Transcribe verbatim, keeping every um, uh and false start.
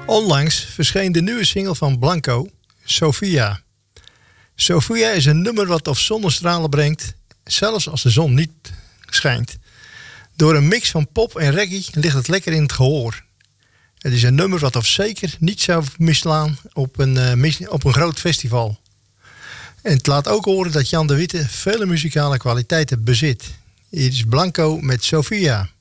Onlangs verscheen de nieuwe single van Blanco, Sofia. Sofia is een nummer wat of zonnestralen brengt, zelfs als de zon niet schijnt. Door een mix van pop en reggae ligt het lekker in het gehoor. Het is een nummer wat of zeker niet zou misslaan op een, uh, op een groot festival. En het laat ook horen dat Jan de Witte vele muzikale kwaliteiten bezit. Hier is Blanco met Sofia.